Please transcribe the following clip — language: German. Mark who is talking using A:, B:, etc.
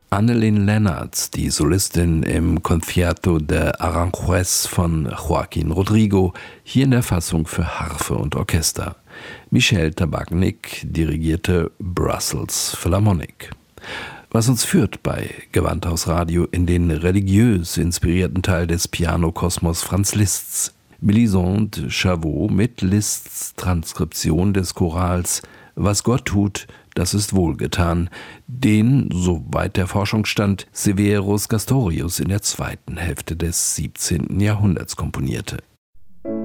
A: Anne-Lynne Lennart, die Solistin im Concierto de Aranjuez von Joaquín Rodrigo, hier in der Fassung für Harfe und Orchester. Michel Tabachnik dirigierte Brussels Philharmonic. Was uns führt bei Gewandhaus Radio in den religiös inspirierten Teil des Pianokosmos Franz Liszt's. Mélisande Chavot mit Liszt's Transkription des Chorals »Was Gott tut, das ist wohlgetan«, den, soweit der Forschungsstand, Severus Castorius in der zweiten Hälfte des 17. Jahrhunderts komponierte.